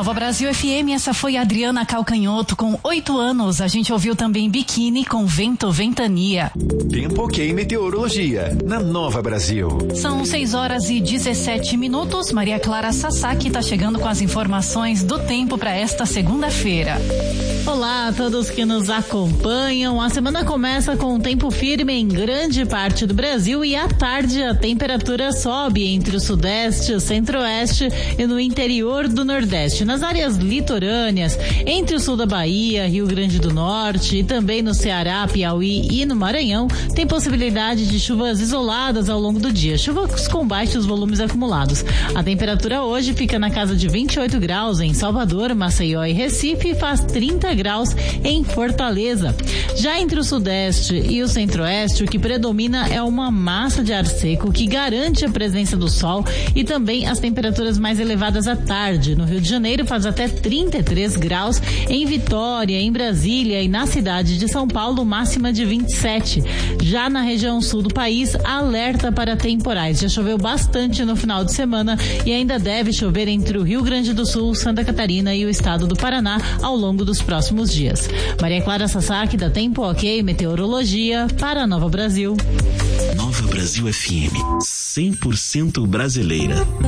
Nova Brasil FM, essa foi a Adriana Calcanhoto com 8 anos. A gente ouviu também Biquíni com Vento Ventania. Tempo Ok Meteorologia, na Nova Brasil. São 6h17. Maria Clara Sasaki está chegando com as informações do tempo para esta segunda-feira. Olá a todos que nos acompanham. A semana começa com um tempo firme em grande parte do Brasil e à tarde a temperatura sobe entre o sudeste, o centro-oeste e no interior do nordeste. Nas áreas litorâneas, entre o sul da Bahia, Rio Grande do Norte e também no Ceará, Piauí e no Maranhão, tem possibilidade de chuvas isoladas ao longo do dia, chuvas com baixos volumes acumulados. A temperatura hoje fica na casa de 28 graus em Salvador, Maceió e Recife e faz 30 graus em Fortaleza. Já entre o sudeste e o centro-oeste, o que predomina é uma massa de ar seco que garante a presença do sol e também as temperaturas mais elevadas à tarde. No Rio de Janeiro faz até 33 graus, em Vitória, em Brasília e na cidade de São Paulo, máxima de 27. Já na região sul do país, alerta para temporais. Já choveu bastante no final de semana e ainda deve chover entre o Rio Grande do Sul, Santa Catarina e o estado do Paraná ao longo dos próximos dias. Maria Clara Sasaki, da Tempo Ok Meteorologia, para a Nova Brasil. Nova Brasil FM, 100% brasileira.